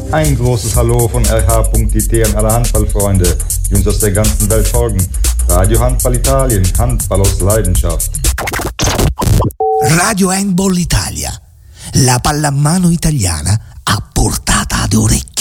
Ein großes Hallo von RH.it an alle Handballfreunde, die uns aus der ganzen Welt folgen. Radio Handball Italien, Handball aus Leidenschaft. Radio Handball Italia, la pallamano italiana a portata d'orecchio.